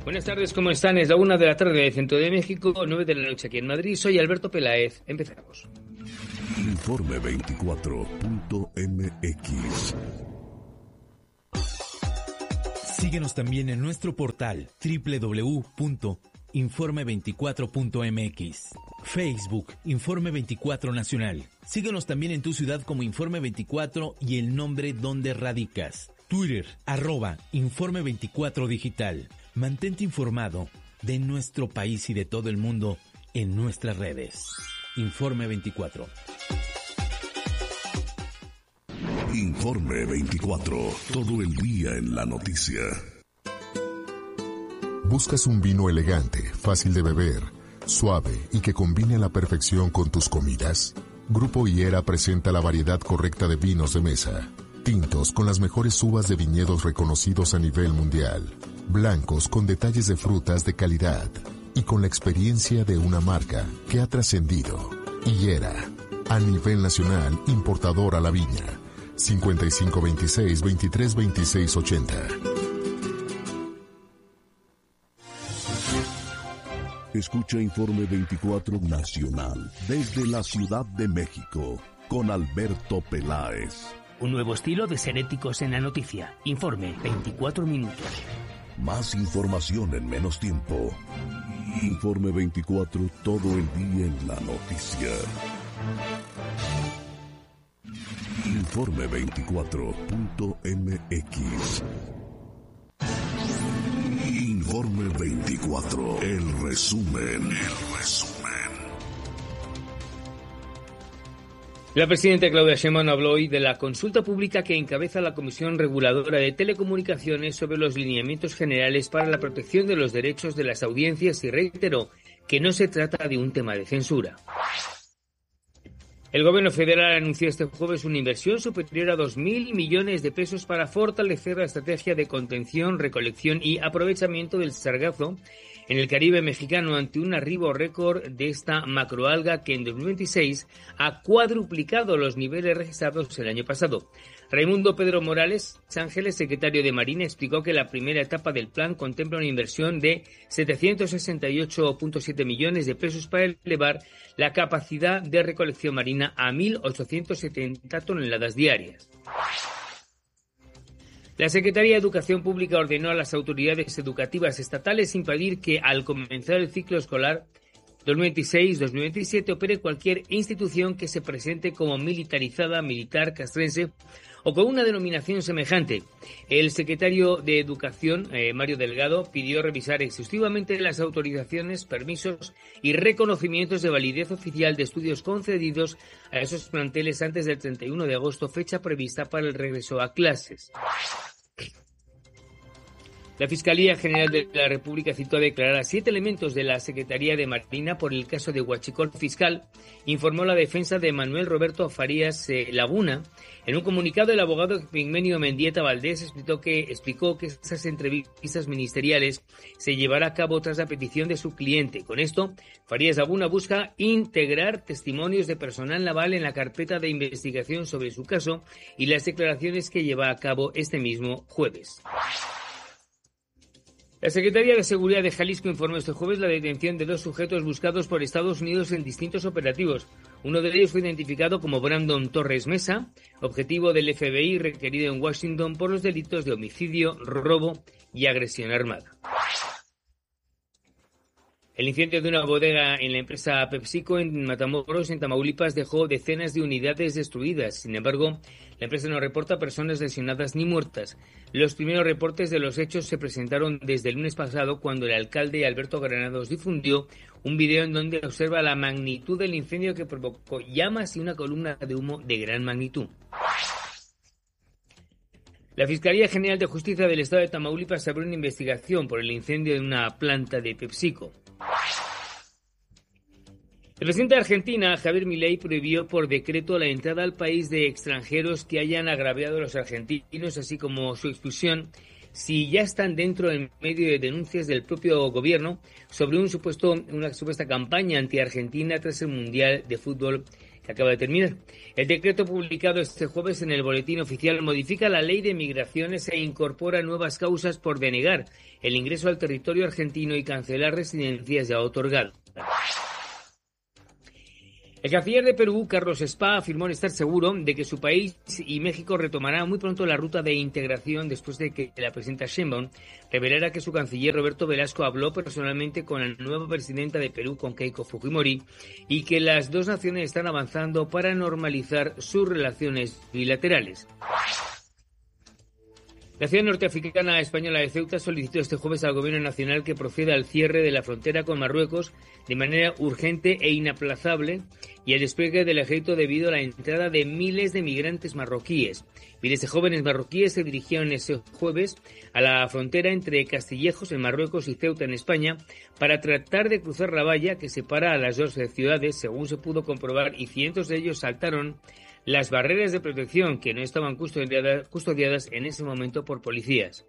Buenas tardes, ¿cómo están? Es la 1 de la tarde del centro de México, 9 de la noche aquí en Madrid. Soy Alberto Peláez. Empezamos. Informe 24.mx. Síguenos también en nuestro portal www.informe24.mx. Facebook, Informe 24 Nacional. Síguenos también en tu ciudad como Informe 24 y el nombre donde radicas. Twitter, @Informe 24 Digital. Mantente informado de nuestro país y de todo el mundo en nuestras redes. Informe 24. Informe 24. Todo el día en la noticia. ¿Buscas un vino elegante, fácil de beber, suave y que combine a la perfección con tus comidas? Grupo Higuera presenta la variedad correcta de vinos de mesa. Tintos con las mejores uvas de viñedos reconocidos a nivel mundial. Blancos con detalles de frutas de calidad y con la experiencia de una marca que ha trascendido. Higuera, a nivel nacional, importador a la viña. 5526-232680. Escucha Informe 24 Nacional desde la Ciudad de México con Alberto Peláez. Un nuevo estilo de ser éticos en la noticia. Informe 24 minutos. Más información en menos tiempo. Informe 24, todo el día en la noticia. Informe 24.mx. Informe 24, el resumen. La presidenta Claudia Sheinbaum habló hoy de la consulta pública que encabeza la Comisión Reguladora de Telecomunicaciones sobre los lineamientos generales para la protección de los derechos de las audiencias y reiteró que no se trata de un tema de censura. El gobierno federal anunció este jueves una inversión superior a 2.000 millones de pesos para fortalecer la estrategia de contención, recolección y aprovechamiento del sargazo en el Caribe mexicano ante un arribo récord de esta macroalga que en 2026 ha cuadruplicado los niveles registrados el año pasado. Raimundo Pedro Morales Ángeles, secretario de Marina, explicó que la primera etapa del plan contempla una inversión de 768,7 millones de pesos para elevar la capacidad de recolección marina a 1.870 toneladas diarias. La Secretaría de Educación Pública ordenó a las autoridades educativas estatales impedir que al comenzar el ciclo escolar 2026-2027 opere cualquier institución que se presente como militarizada, militar, castrense o con una denominación semejante. El secretario de Educación, Mario Delgado, pidió revisar exhaustivamente las autorizaciones, permisos y reconocimientos de validez oficial de estudios concedidos a esos planteles antes del 31 de agosto, fecha prevista para el regreso a clases. La Fiscalía General de la República citó a declarar a 7 elementos de la Secretaría de Marina por el caso de Huachicol Fiscal, informó la defensa de Manuel Roberto Farías Laguna. En un comunicado, el abogado Epigmenio Mendieta Valdés explicó que esas entrevistas ministeriales se llevará a cabo tras la petición de su cliente. Con esto, Farías Laguna busca integrar testimonios de personal naval en la carpeta de investigación sobre su caso y las declaraciones que lleva a cabo este mismo jueves. La Secretaría de Seguridad de Jalisco informó este jueves la detención de 2 sujetos buscados por Estados Unidos en distintos operativos. Uno de ellos fue identificado como Brandon Torres Mesa, objetivo del FBI requerido en Washington por los delitos de homicidio, robo y agresión armada. El incendio de una bodega en la empresa PepsiCo en Matamoros, en Tamaulipas, dejó decenas de unidades destruidas. Sin embargo, la empresa no reporta personas lesionadas ni muertas. Los primeros reportes de los hechos se presentaron desde el lunes pasado, cuando el alcalde Alberto Granados difundió un video en donde observa la magnitud del incendio que provocó llamas y una columna de humo de gran magnitud. La Fiscalía General de Justicia del Estado de Tamaulipas abrió una investigación por el incendio de una planta de PepsiCo. El presidente de Argentina, Javier Milei, prohibió por decreto la entrada al país de extranjeros que hayan agraviado a los argentinos, así como su expulsión si ya están dentro en medio de denuncias del propio gobierno sobre una supuesta campaña anti-argentina tras el Mundial de Fútbol que acaba de terminar. El decreto publicado este jueves en el Boletín Oficial modifica la ley de migraciones e incorpora nuevas causas por denegar el ingreso al territorio argentino y cancelar residencias ya otorgadas. El canciller de Perú, Carlos Spa, afirmó estar seguro de que su país y México retomarán muy pronto la ruta de integración después de que la presidenta Sheinbaum revelara que su canciller Roberto Velasco habló personalmente con la nueva presidenta de Perú, con Keiko Fujimori, y que las dos naciones están avanzando para normalizar sus relaciones bilaterales. La ciudad norteafricana española de Ceuta solicitó este jueves al Gobierno Nacional que proceda al cierre de la frontera con Marruecos de manera urgente e inaplazable y al despliegue del ejército debido a la entrada de miles de migrantes marroquíes. Miles de jóvenes marroquíes se dirigieron ese jueves a la frontera entre Castillejos en Marruecos y Ceuta en España para tratar de cruzar la valla que separa a las dos ciudades, según se pudo comprobar, y cientos de ellos saltaron las barreras de protección que no estaban custodiadas en ese momento por policías.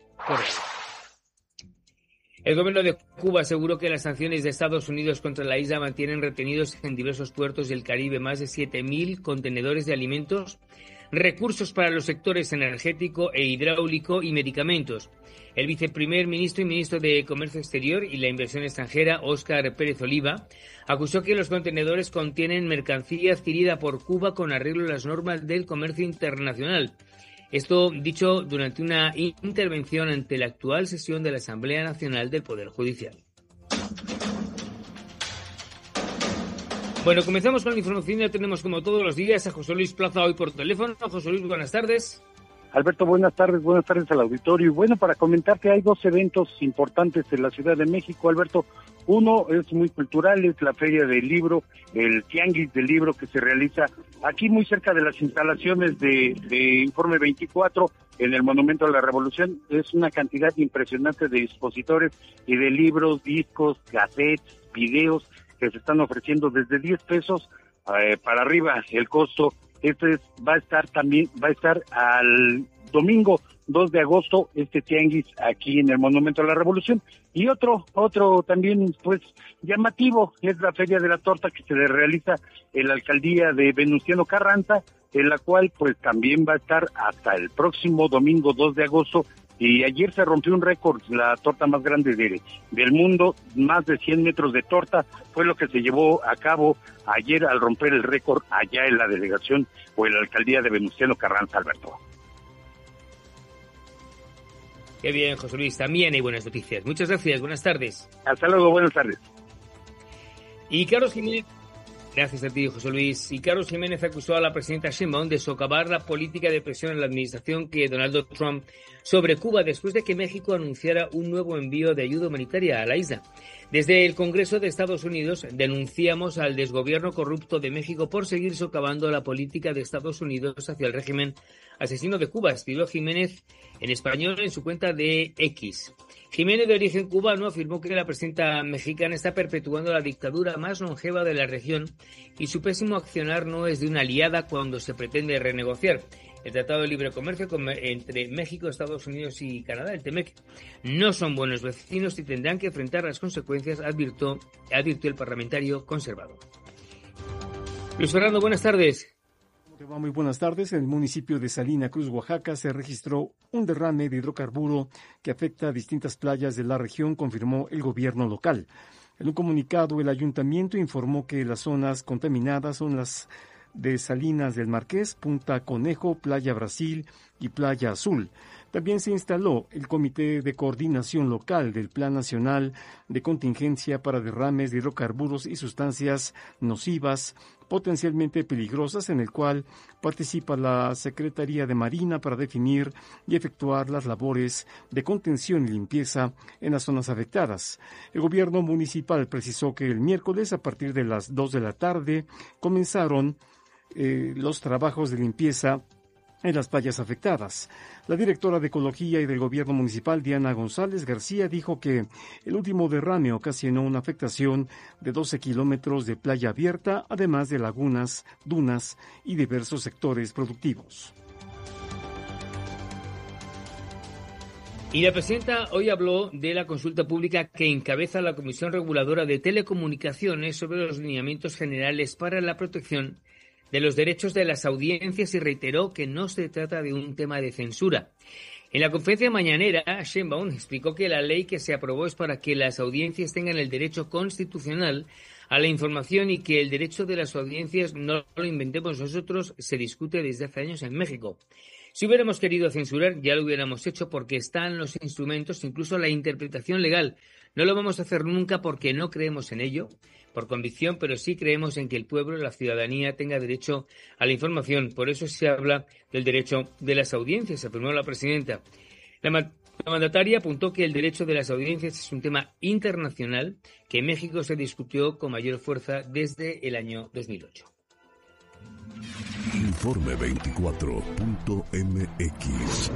El gobierno de Cuba aseguró que las sanciones de Estados Unidos contra la isla mantienen retenidos en diversos puertos del Caribe más de 7.000 contenedores de alimentos, recursos para los sectores energético e hidráulico y medicamentos. El viceprimer ministro y ministro de Comercio Exterior y la Inversión Extranjera, Óscar Pérez Oliva, acusó que los contenedores contienen mercancía adquirida por Cuba con arreglo a las normas del comercio internacional. Esto dicho durante una intervención ante la actual sesión de la Asamblea Nacional del Poder Judicial. Bueno, comenzamos con la información. Ya tenemos como todos los días a José Luis Plaza hoy por teléfono. José Luis, buenas tardes. Alberto, buenas tardes al auditorio. Y bueno, para comentar que hay dos eventos importantes en la Ciudad de México, Alberto. Uno es muy cultural, es la Feria del Libro, el Tianguis del Libro que se realiza aquí muy cerca de las instalaciones de Informe 24 en el Monumento a la Revolución. Es una cantidad impresionante de expositores y de libros, discos, cassettes, videos que se están ofreciendo desde 10 pesos para arriba el costo. Va a estar al domingo 2 de agosto este tianguis aquí en el Monumento a la Revolución. Y otro también pues llamativo es la Feria de la Torta que se le realiza en la alcaldía de Venustiano Carranza, en la cual pues también va a estar hasta el próximo domingo 2 de agosto. Y ayer se rompió un récord, la torta más grande del mundo, más de 100 metros de torta, fue lo que se llevó a cabo ayer al romper el récord allá en la delegación o en la alcaldía de Venustiano Carranza, Alberto. Qué bien, José Luis, también hay buenas noticias. Muchas gracias, buenas tardes. Hasta luego, buenas tardes. Y Carlos Jiménez... Gracias a ti, José Luis. Y Carlos Jiménez acusó a la presidenta Sheinbaum de socavar la política de presión en la administración que Donald Trump sobre Cuba después de que México anunciara un nuevo envío de ayuda humanitaria a la isla. Desde el Congreso de Estados Unidos denunciamos al desgobierno corrupto de México por seguir socavando la política de Estados Unidos hacia el régimen asesino de Cuba, escribió Jiménez en español en su cuenta de X. Jiménez, de origen cubano, afirmó que la presidenta mexicana está perpetuando la dictadura más longeva de la región y su pésimo accionar no es de una aliada cuando se pretende renegociar el Tratado de Libre Comercio entre México, Estados Unidos y Canadá, el TEMEC. No son buenos vecinos y tendrán que enfrentar las consecuencias, advirtió el parlamentario conservador. Luis Fernando, buenas tardes. Muy buenas tardes. En el municipio de Salina Cruz, Oaxaca, se registró un derrame de hidrocarburo que afecta a distintas playas de la región, confirmó el gobierno local. En un comunicado, el ayuntamiento informó que las zonas contaminadas son las de Salinas del Marqués, Punta Conejo, Playa Brasil y Playa Azul. También se instaló el Comité de Coordinación Local del Plan Nacional de Contingencia para Derrames de Hidrocarburos y Sustancias Nocivas potencialmente peligrosas, en el cual participa la Secretaría de Marina para definir y efectuar las labores de contención y limpieza en las zonas afectadas. El gobierno municipal precisó que el miércoles, a partir de las 2 de la tarde, comenzaron los trabajos de limpieza en las playas afectadas. La directora de Ecología y del Gobierno Municipal, Diana González García, dijo que el último derrame ocasionó una afectación de 12 kilómetros de playa abierta, además de lagunas, dunas y diversos sectores productivos. Y la presidenta hoy habló de la consulta pública que encabeza la Comisión Reguladora de Telecomunicaciones sobre los lineamientos generales para la protección de los derechos de las audiencias y reiteró que no se trata de un tema de censura. En la conferencia mañanera, Sheinbaum explicó que la ley que se aprobó es para que las audiencias tengan el derecho constitucional a la información y que el derecho de las audiencias no lo inventemos nosotros, se discute desde hace años en México. Si hubiéramos querido censurar, ya lo hubiéramos hecho porque están los instrumentos, incluso la interpretación legal. No lo vamos a hacer nunca porque no creemos en ello, por convicción, pero sí creemos en que el pueblo, la ciudadanía, tenga derecho a la información. Por eso se habla del derecho de las audiencias, afirmó la presidenta. La mandataria apuntó que el derecho de las audiencias es un tema internacional que en México se discutió con mayor fuerza desde el año 2008. Informe 24.mx.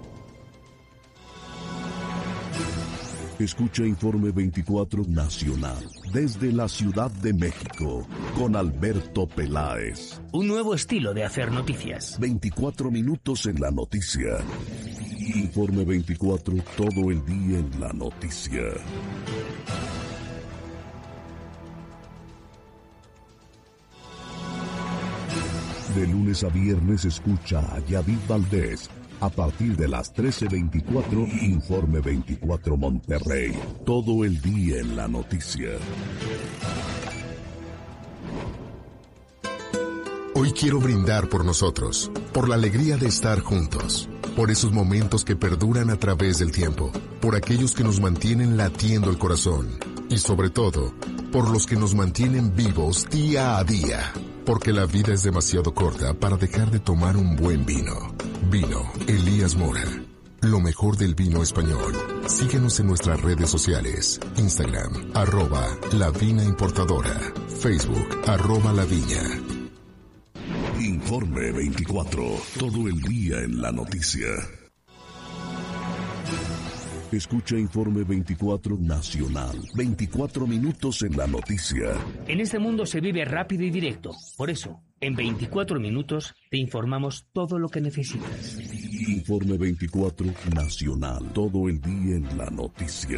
Escucha Informe 24 Nacional desde la Ciudad de México con Alberto Peláez. Un nuevo estilo de hacer noticias. 24 minutos en la noticia. Informe 24 todo el día en la noticia. De lunes a viernes escucha a Yadid Valdés. A partir de las 13:24, Informe 24 Monterrey. Todo el día en la noticia. Hoy quiero brindar por nosotros, por la alegría de estar juntos, por esos momentos que perduran a través del tiempo, por aquellos que nos mantienen latiendo el corazón y sobre todo, por los que nos mantienen vivos día a día. Porque la vida es demasiado corta para dejar de tomar un buen vino. Vino Elías Mora. Lo mejor del vino español. Síguenos en nuestras redes sociales. Instagram, @lavinaimportadora. Facebook, @laviña. Informe 24. Todo el día en la noticia. Escucha Informe 24 Nacional. 24 minutos en la noticia. En este mundo se vive rápido y directo. Por eso, en 24 minutos te informamos todo lo que necesitas. Informe 24 Nacional. Todo el día en la noticia.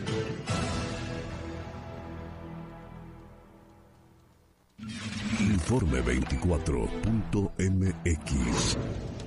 Informe 24.mx.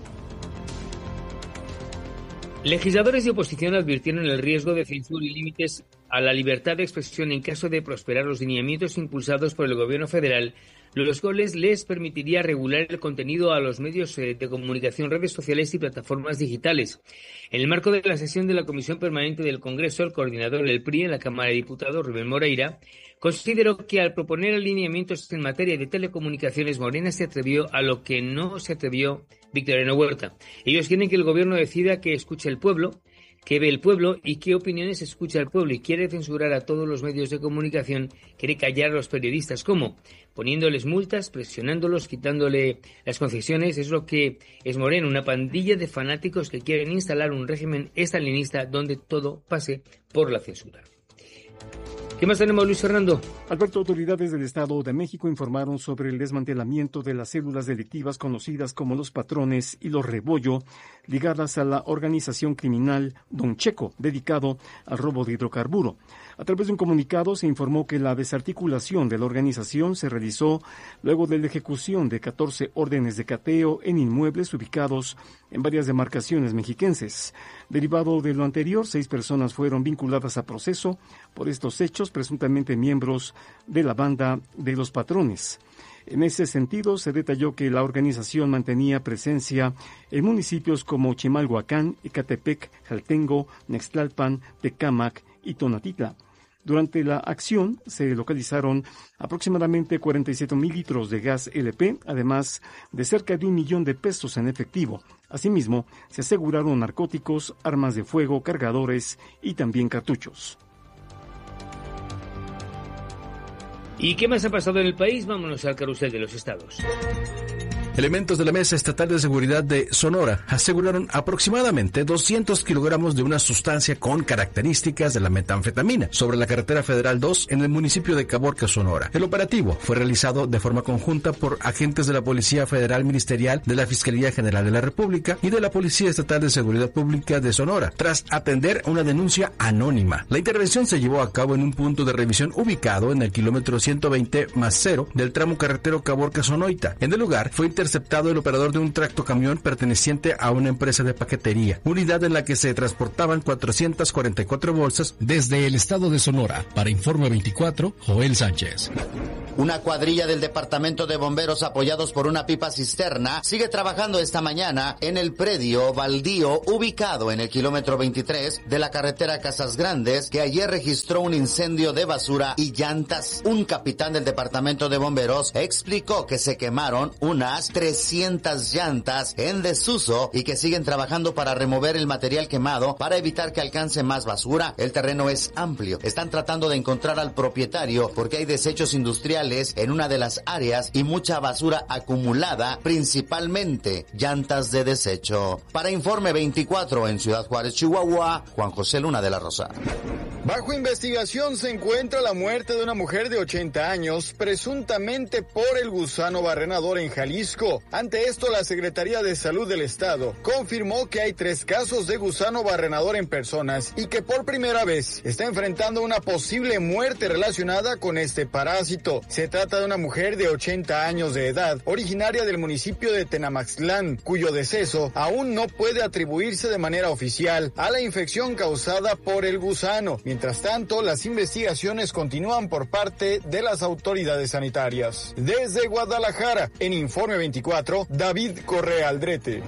Legisladores de oposición advirtieron el riesgo de censura y límites a la libertad de expresión en caso de prosperar los lineamientos impulsados por el Gobierno federal, los cuales les permitiría regular el contenido a los medios de comunicación, redes sociales y plataformas digitales. En el marco de la sesión de la Comisión Permanente del Congreso, el coordinador del PRI en la Cámara de Diputados, Rubén Moreira, consideró que al proponer alineamientos en materia de telecomunicaciones, Morena se atrevió a lo que no se atrevió Victoriano Huerta. Ellos quieren que el gobierno decida qué escucha el pueblo, qué ve el pueblo y qué opiniones escucha el pueblo, y quiere censurar a todos los medios de comunicación, quiere callar a los periodistas. ¿Cómo? Poniéndoles multas, presionándolos, quitándole las concesiones. Es lo que es Morena, una pandilla de fanáticos que quieren instalar un régimen estalinista donde todo pase por la censura. ¿Qué más tenemos, Luis Fernando? Alberto, autoridades del Estado de México informaron sobre el desmantelamiento de las células delictivas conocidas como los Patrones y los Rebollo, ligadas a la organización criminal Don Checo, dedicado al robo de hidrocarburo. A través de un comunicado se informó que la desarticulación de la organización se realizó luego de la ejecución de 14 órdenes de cateo en inmuebles ubicados en varias demarcaciones mexiquenses. Derivado de lo anterior, 6 personas fueron vinculadas a proceso por estos hechos, presuntamente miembros de la banda de los Patrones. En ese sentido, se detalló que la organización mantenía presencia en municipios como Chimalhuacán, Ecatepec, Jaltengo, Nextlalpan, Tecámac y Tonatitla. Durante la acción se localizaron aproximadamente 47,000 litros de gas LP, además de cerca de 1 millón de pesos en efectivo. Asimismo, se aseguraron narcóticos, armas de fuego, cargadores y también cartuchos. ¿Y qué más ha pasado en el país? Vámonos al carrusel de los estados. Elementos de la Mesa Estatal de Seguridad de Sonora aseguraron aproximadamente 200 kilogramos de una sustancia con características de la metanfetamina sobre la carretera Federal 2 en el municipio de Caborca, Sonora. El operativo fue realizado de forma conjunta por agentes de la Policía Federal Ministerial, de la Fiscalía General de la República y de la Policía Estatal de Seguridad Pública de Sonora, tras atender una denuncia anónima. La intervención se llevó a cabo en un punto de revisión ubicado en el kilómetro 120+0 del tramo carretero Caborca-Sonoita. En el lugar fue interceptado el operador de un tractocamión perteneciente a una empresa de paquetería, unidad en la que se transportaban 444 bolsas desde el estado de Sonora. Para Informe 24, Joel Sánchez. Una cuadrilla del Departamento de Bomberos, apoyados por una pipa cisterna, sigue trabajando esta mañana en el predio baldío ubicado en el kilómetro 23 de la carretera Casas Grandes, que ayer registró un incendio de basura y llantas. Un capitán del Departamento de Bomberos explicó que se quemaron unas 300 llantas en desuso y que siguen trabajando para remover el material quemado para evitar que alcance más basura. El terreno es amplio. Están tratando de encontrar al propietario porque hay desechos industriales en una de las áreas y mucha basura acumulada, principalmente llantas de desecho. Para Informe 24 en Ciudad Juárez, Chihuahua, Juan José Luna de la Rosa. Bajo investigación se encuentra la muerte de una mujer de 80 años, presuntamente por el gusano barrenador en Jalisco. Ante esto, la Secretaría de Salud del Estado confirmó que hay 3 casos de gusano barrenador en personas y que por primera vez está enfrentando una posible muerte relacionada con este parásito. Se trata de una mujer de 80 años de edad, originaria del municipio de Tenamaxtlán, cuyo deceso aún no puede atribuirse de manera oficial a la infección causada por el gusano. Mientras tanto, las investigaciones continúan por parte de las autoridades sanitarias. Desde Guadalajara, en Informe 24, David Correa Aldrete.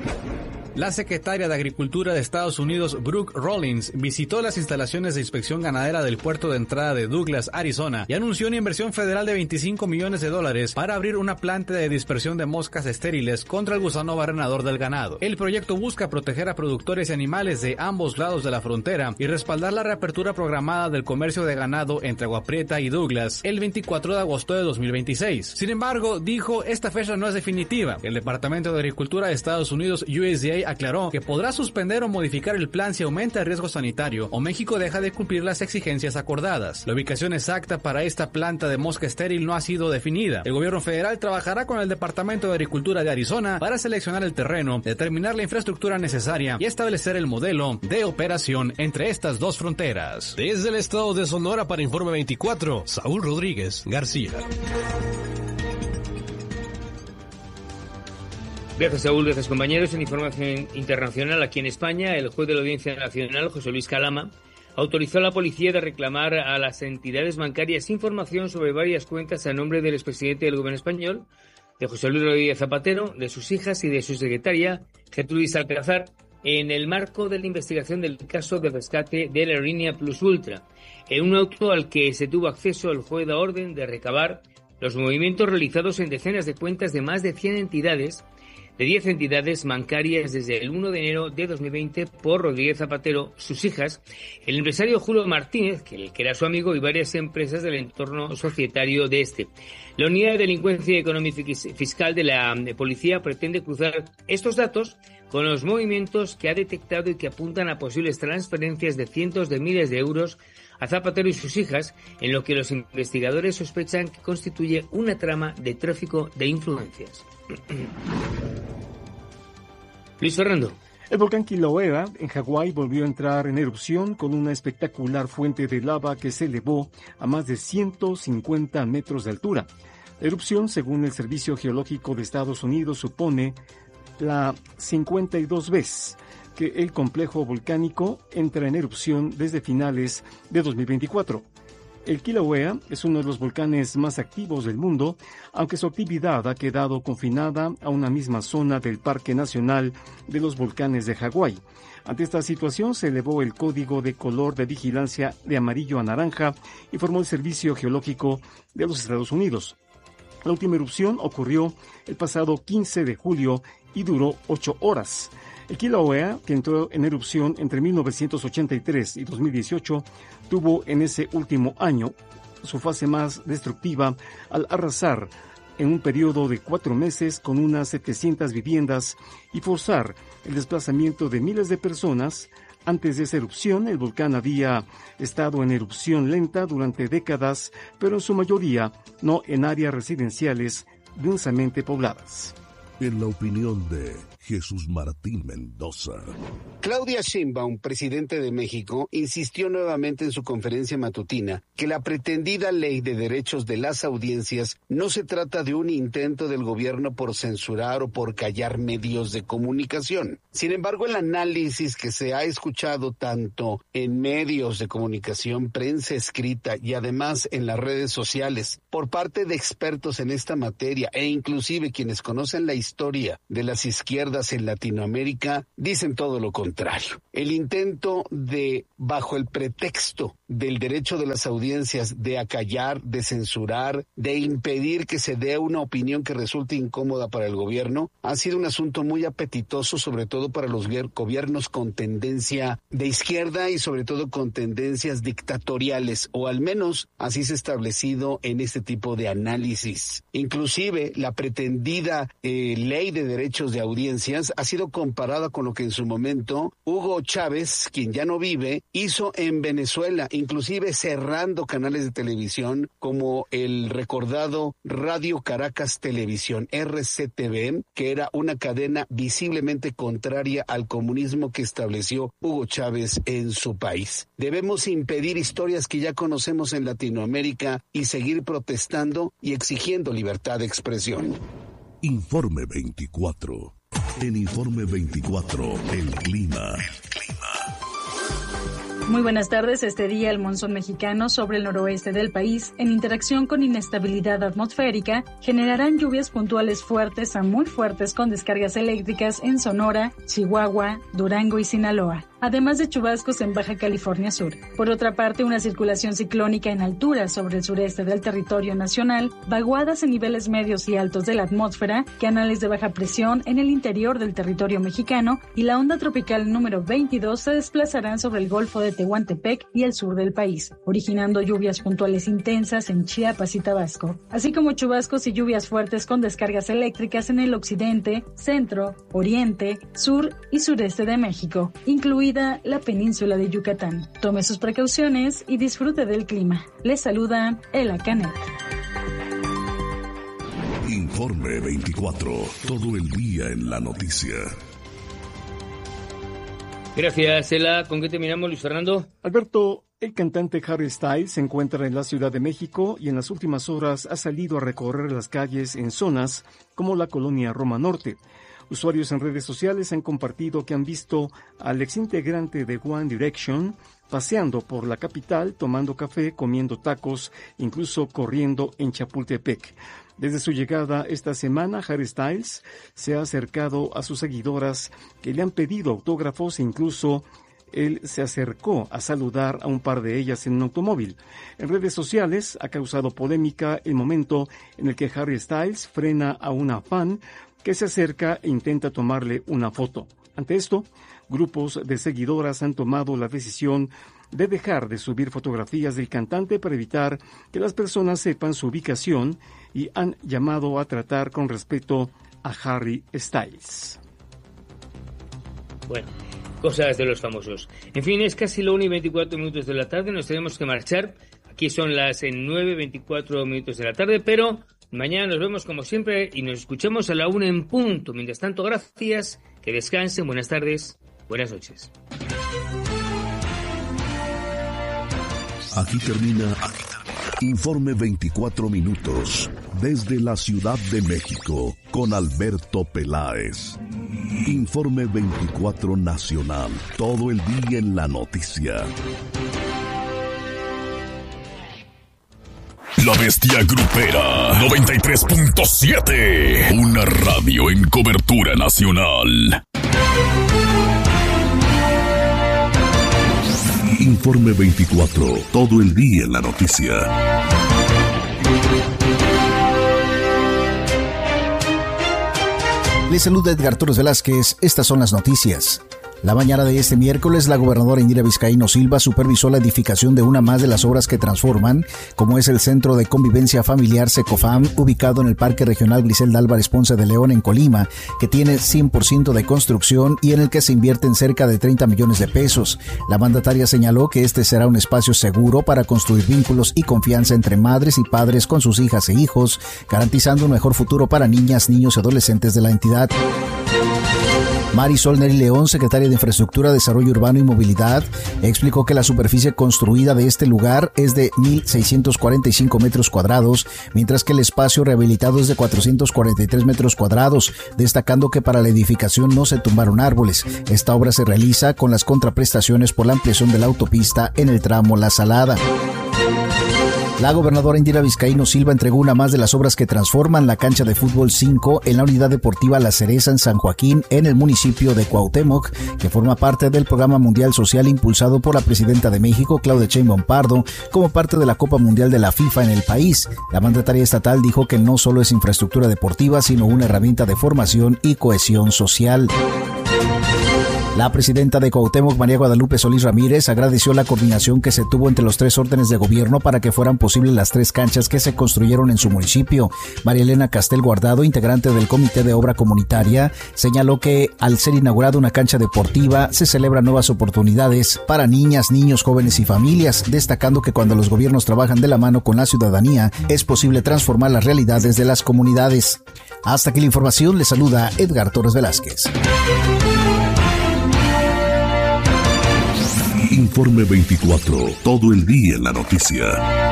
La secretaria de Agricultura de Estados Unidos, Brooke Rollins, visitó las instalaciones de inspección ganadera del puerto de entrada de Douglas, Arizona, y anunció una inversión federal de $25 millones para abrir una planta de dispersión de moscas estériles contra el gusano barrenador del ganado. El proyecto busca proteger a productores y animales de ambos lados de la frontera y respaldar la reapertura programada del comercio de ganado entre Agua Prieta y Douglas el 24 de agosto de 2026. Sin embargo, dijo, esta fecha no es definitiva. El Departamento de Agricultura de Estados Unidos, USDA, aclaró que podrá suspender o modificar el plan si aumenta el riesgo sanitario o México deja de cumplir las exigencias acordadas. La ubicación exacta para esta planta de mosca estéril no ha sido definida. El gobierno federal trabajará con el Departamento de Agricultura de Arizona para seleccionar el terreno, determinar la infraestructura necesaria y establecer el modelo de operación entre estas dos fronteras. Desde el estado de Sonora para Informe 24, Saúl Rodríguez García. Gracias, Saúl. Gracias, compañeros. En información internacional, aquí en España, el juez de la Audiencia Nacional, José Luis Calama, autorizó a la policía de reclamar a las entidades bancarias información sobre varias cuentas a nombre del expresidente del gobierno español, de José Luis Rodríguez Zapatero, de sus hijas y de su secretaria, Gertrudis Alcázar, en el marco de la investigación del caso de rescate de la aerolínea Plus Ultra. En un auto al que se tuvo acceso, el juez da orden de recabar los movimientos realizados en decenas de cuentas de más de 100 entidades, de 10 entidades bancarias desde el 1 de enero de 2020 por Rodríguez Zapatero, sus hijas, el empresario Julio Martínez, que era su amigo, y varias empresas del entorno societario de este. La Unidad de Delincuencia Económica y Fiscal de la Policía pretende cruzar estos datos con los movimientos que ha detectado y que apuntan a posibles transferencias de cientos de miles de euros a Zapatero y sus hijas, en lo que los investigadores sospechan que constituye una trama de tráfico de influencias. Luis Fernando. El volcán Kilauea en Hawái volvió a entrar en erupción con una espectacular fuente de lava que se elevó a más de 150 metros de altura. La erupción, según el Servicio Geológico de Estados Unidos, supone la 52 vez que el complejo volcánico entra en erupción desde finales de 2024. El Kilauea es uno de los volcanes más activos del mundo, aunque su actividad ha quedado confinada a una misma zona del Parque Nacional de los Volcanes de Hawái. Ante esta situación se elevó el código de color de vigilancia de amarillo a naranja, informó el Servicio Geológico de los Estados Unidos. La última erupción ocurrió el pasado 15 de julio y duró 8 horas. El Kilauea, que entró en erupción entre 1983 y 2018, tuvo en ese último año su fase más destructiva al arrasar en un periodo de 4 meses con unas 700 viviendas y forzar el desplazamiento de miles de personas. Antes de esa erupción, el volcán había estado en erupción lenta durante décadas, pero en su mayoría no en áreas residenciales densamente pobladas. En la opinión de Jesús Martín Mendoza. Claudia Sheinbaum, presidente de México, insistió nuevamente en su conferencia matutina que la pretendida ley de derechos de las audiencias no se trata de un intento del gobierno por censurar o por callar medios de comunicación. Sin embargo, el análisis que se ha escuchado tanto en medios de comunicación, prensa escrita y además en las redes sociales por parte de expertos en esta materia e inclusive quienes conocen la historia de las izquierdas en Latinoamérica, dicen todo lo contrario. El intento de, bajo el pretexto del derecho de las audiencias, de acallar, de censurar, de impedir que se dé una opinión que resulte incómoda para el gobierno, ha sido un asunto muy apetitoso, sobre todo para los gobiernos con tendencia de izquierda y sobre todo con tendencias dictatoriales, o al menos así se ha establecido en este tipo de análisis. Inclusive la pretendida ley de derechos de audiencias ha sido comparada con lo que en su momento Hugo Chávez, quien ya no vive, hizo en Venezuela, inclusive cerrando canales de televisión como el recordado Radio Caracas Televisión, RCTV, que era una cadena visiblemente contraria al comunismo que estableció Hugo Chávez en su país. Debemos impedir historias que ya conocemos en Latinoamérica y seguir protestando y exigiendo libertad de expresión. Informe 24. En Informe 24, el clima. Muy buenas tardes. Este día el monzón mexicano sobre el noroeste del país, en interacción con inestabilidad atmosférica, generarán lluvias puntuales fuertes a muy fuertes con descargas eléctricas en Sonora, Chihuahua, Durango y Sinaloa, además de chubascos en Baja California Sur. Por otra parte, una circulación ciclónica en altura sobre el sureste del territorio nacional, vaguadas en niveles medios y altos de la atmósfera, canales de baja presión en el interior del territorio mexicano y la onda tropical número 22 se desplazarán sobre el Golfo de Tehuantepec y el sur del país, originando lluvias puntuales intensas en Chiapas y Tabasco, así como chubascos y lluvias fuertes con descargas eléctricas en el occidente, centro, oriente, sur y sureste de México, incluida la península de Yucatán. Tome sus precauciones y disfrute del clima. Les saluda Ela Canet. Informe 24. Todo el día en la noticia. Gracias, Ela. ¿Con qué terminamos, Luis Fernando? Alberto, el cantante Harry Styles se encuentra en la Ciudad de México y en las últimas horas ha salido a recorrer las calles en zonas como la colonia Roma Norte. Usuarios en redes sociales han compartido que han visto al exintegrante de One Direction paseando por la capital, tomando café, comiendo tacos, incluso corriendo en Chapultepec. Desde su llegada esta semana, Harry Styles se ha acercado a sus seguidoras que le han pedido autógrafos e incluso él se acercó a saludar a un par de ellas en un automóvil. En redes sociales ha causado polémica el momento en el que Harry Styles frena a una fan que se acerca e intenta tomarle una foto. Ante esto, grupos de seguidoras han tomado la decisión de dejar de subir fotografías del cantante para evitar que las personas sepan su ubicación y han llamado a tratar con respeto a Harry Styles. Bueno, cosas de los famosos. En fin, es casi la 1:24 de la tarde, nos tenemos que marchar. Aquí son las 9:24 de la tarde, pero mañana nos vemos como siempre y nos escuchamos a la 1 en punto. Mientras tanto, gracias, que descansen, buenas tardes, buenas noches. Aquí termina Informe 24 minutos desde la Ciudad de México con Alberto Peláez. Informe 24 nacional, todo el día en la noticia. La Bestia Grupera 93.7, una radio en cobertura nacional. Informe 24, todo el día en la noticia. Les saluda Edgar Torres Velázquez, estas son las noticias. La mañana de este miércoles, la gobernadora Indira Vizcaíno Silva supervisó la edificación de una más de las obras que transforman, como es el Centro de Convivencia Familiar Secofam, ubicado en el Parque Regional Griselda Álvarez Ponce de León en Colima, que tiene 100% de construcción y en el que se invierten cerca de 30 millones de pesos. La mandataria señaló que este será un espacio seguro para construir vínculos y confianza entre madres y padres con sus hijas e hijos, garantizando un mejor futuro para niñas, niños y adolescentes de la entidad. Marisol Neri León, secretaria de Infraestructura, Desarrollo Urbano y Movilidad, explicó que la superficie construida de este lugar es de 1,645 metros cuadrados, mientras que el espacio rehabilitado es de 443 metros cuadrados, destacando que para la edificación no se tumbaron árboles. Esta obra se realiza con las contraprestaciones por la ampliación de la autopista en el tramo La Salada. La gobernadora Indira Vizcaíno Silva entregó una más de las obras que transforman la cancha de fútbol 5 en la unidad deportiva La Cereza en San Joaquín, en el municipio de Cuauhtémoc, que forma parte del Programa Mundial Social impulsado por la presidenta de México, Claudia Sheinbaum Pardo, como parte de la Copa Mundial de la FIFA en el país. La mandataria estatal dijo que no solo es infraestructura deportiva, sino una herramienta de formación y cohesión social. La presidenta de Cuauhtémoc, María Guadalupe Solís Ramírez, agradeció la coordinación que se tuvo entre los 3 órdenes de gobierno para que fueran posibles las 3 canchas que se construyeron en su municipio. María Elena Castel Guardado, integrante del Comité de Obra Comunitaria, señaló que al ser inaugurada una cancha deportiva se celebran nuevas oportunidades para niñas, niños, jóvenes y familias, destacando que cuando los gobiernos trabajan de la mano con la ciudadanía es posible transformar las realidades de las comunidades. Hasta aquí la información, le saluda Edgar Torres Velázquez. Informe 24, todo el día en la noticia.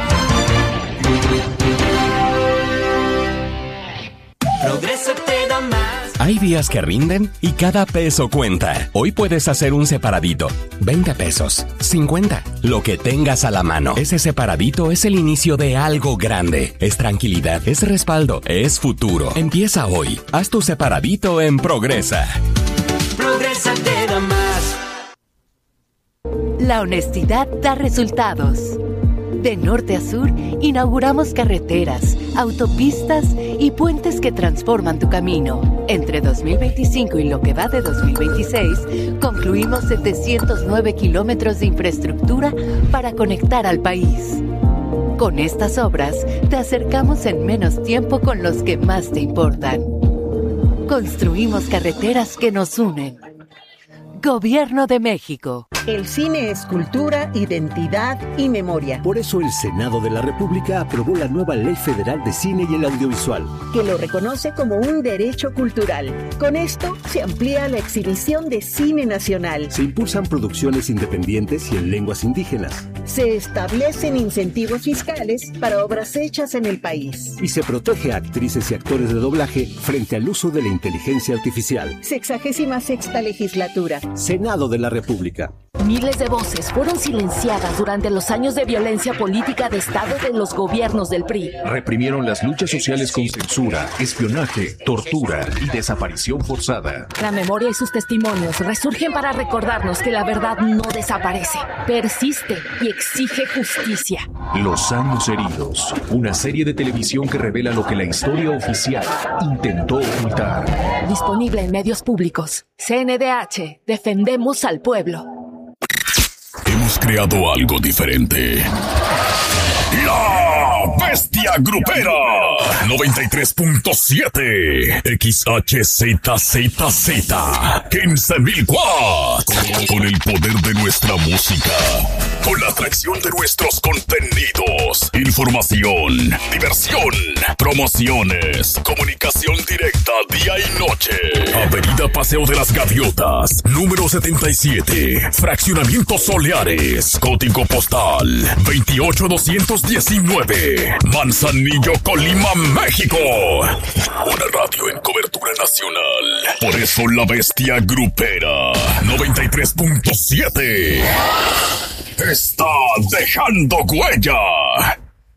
Progreso te da más. Hay días que rinden y cada peso cuenta. Hoy puedes hacer un separadito. 20 pesos, 50, lo que tengas a la mano. Ese separadito es el inicio de algo grande. Es tranquilidad, es respaldo, es futuro. Empieza hoy. Haz tu separadito en Progresa. Progresa te da más. La honestidad da resultados. De norte a sur, inauguramos carreteras, autopistas y puentes que transforman tu camino. Entre 2025 y lo que va de 2026, concluimos 709 kilómetros de infraestructura para conectar al país. Con estas obras, te acercamos en menos tiempo con los que más te importan. Construimos carreteras que nos unen. Gobierno de México. El cine es cultura, identidad y memoria. Por eso el Senado de la República aprobó la nueva Ley Federal de Cine y el Audiovisual, que lo reconoce como un derecho cultural. Con esto se amplía la exhibición de cine nacional. Se impulsan producciones independientes y en lenguas indígenas. Se establecen incentivos fiscales para obras hechas en el país. Y se protege a actrices y actores de doblaje frente al uso de la inteligencia artificial. 66ª legislatura. Senado de la República. Miles de voces fueron silenciadas durante los años de violencia política de Estado de los gobiernos del PRI. Reprimieron las luchas sociales con censura, espionaje, tortura y desaparición forzada. La memoria y sus testimonios resurgen para recordarnos que la verdad no desaparece, persiste y exige justicia. Los años heridos, una serie de televisión que revela lo que la historia oficial intentó ocultar. Disponible en medios públicos. CNDH, defendemos al pueblo. Hemos creado algo diferente. La Bestia Grupera 93.7 XHZZZ 15.000 watts. Con el poder de nuestra música, con la atracción de nuestros contenidos, información, diversión, promociones, comunicación directa día y noche. Avenida Paseo de las Gaviotas, número 77, Fraccionamiento Soleares, código postal 28219, Manzanillo, Colima, México. Una radio en cobertura nacional. Por eso la Bestia Grupera 93.7 está dejando huella.